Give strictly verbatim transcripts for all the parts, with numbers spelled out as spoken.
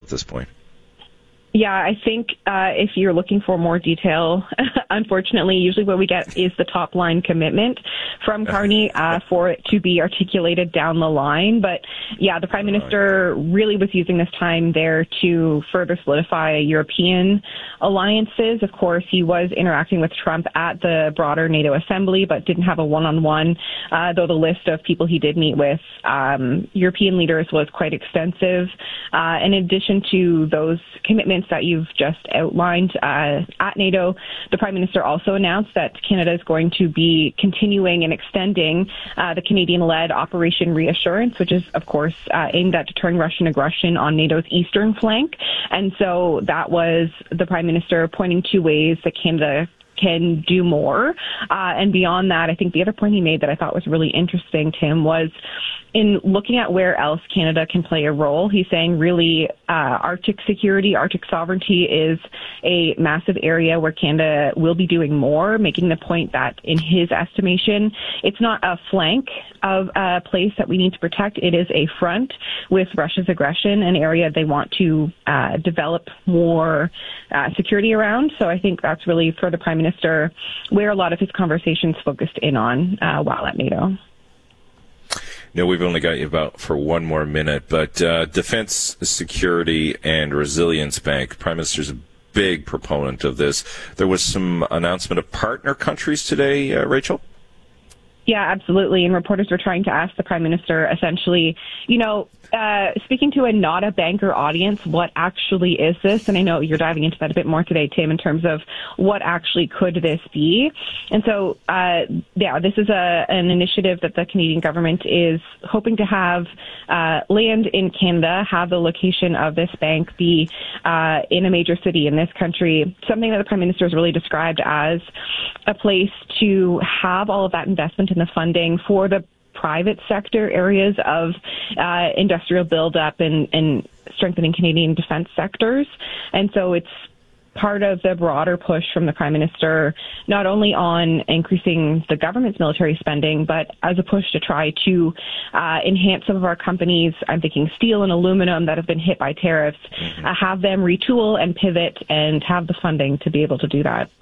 this point? Yeah, I think uh, if you're looking for more detail, unfortunately, usually what we get is the top line commitment from Carney uh, for it to be articulated down the line. But yeah, the Prime Minister really was using this time there to further solidify European alliances. Of course, he was interacting with Trump at the broader NATO Assembly, but didn't have a one-on-one, uh, though the list of people he did meet with, um, European leaders, was quite extensive. Uh, in addition to those commitments that you've just outlined uh, at NATO, the Prime Minister also announced that Canada is going to be continuing and extending uh, the Canadian-led Operation Reassurance, which is, of course, uh, aimed at deterring Russian aggression on NATO's eastern flank. And so that was the Prime Minister pointing to ways that Canada can do more. Uh, and beyond that, I think the other point he made that I thought was really interesting, Tim, was in looking at where else Canada can play a role. He's saying really uh, Arctic security, Arctic sovereignty is a massive area where Canada will be doing more, making the point that in his estimation, it's not a flank of a place that we need to protect. It is a front with Russia's aggression, an area they want to uh, develop more uh, security around. So I think that's really, for the Prime Minister, where a lot of his conversations focused in on uh, while at NATO. No, we've only got you about for one more minute, but uh, Defense, Security, and Resilience Bank, Prime Minister's a big proponent of this. There was some announcement of partner countries today, uh, Rachel? Yeah, absolutely. And reporters were trying to ask the Prime Minister, essentially, you know, uh, speaking to a not a banker audience, what actually is this? And I know you're diving into that a bit more today, Tim, in terms of what actually could this be. And so, uh, yeah, this is a, an initiative that the Canadian government is hoping to have uh, land in Canada, have the location of this bank be uh, in a major city in this country, something that the Prime Minister has really described as a place to have all of that investment in the funding for the private sector areas of uh, industrial buildup and, and strengthening Canadian defense sectors. And so it's part of the broader push from the Prime Minister, not only on increasing the government's military spending, but as a push to try to uh, enhance some of our companies, I'm thinking steel and aluminum that have been hit by tariffs, mm-hmm. uh, have them retool and pivot and have the funding to be able to do that.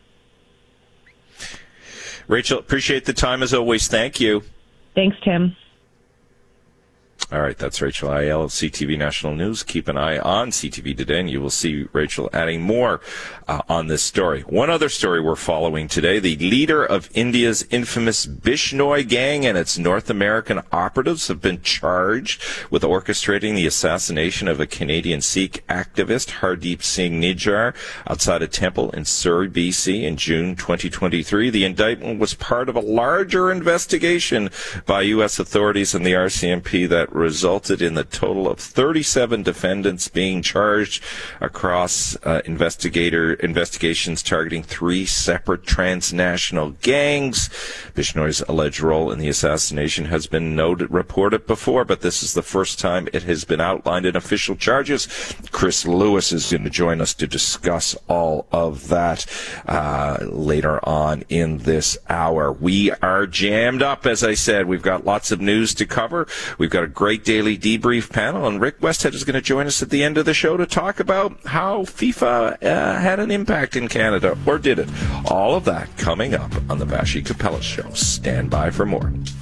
Rachel, appreciate the time as always. Thank you. Thanks, Tim. All right, that's Rachel Aiel of C T V National News. Keep an eye on C T V Today, and you will see Rachel adding more uh, on this story. One other story we're following today, the leader of India's infamous Bishnoi gang and its North American operatives have been charged with orchestrating the assassination of a Canadian Sikh activist, Hardeep Singh Nijjar, outside a temple in Surrey, B C in June twenty twenty-three. The indictment was part of a larger investigation by U S authorities and the R C M P that resulted in the total of thirty-seven defendants being charged across uh, investigator investigations targeting three separate transnational gangs. Bishnoi's alleged role in the assassination has been noted, reported before, but this is the first time it has been outlined in official charges. Chris Lewis is going to join us to discuss all of that uh, later on in this hour. We are jammed up, as I said. We've got lots of news to cover. We've got a great daily debrief panel, and Rick Westhead is going to join us at the end of the show to talk about how FIFA uh, had an impact in Canada, or did it? All of that coming up on the Vassy Capella Show. Stand by for more.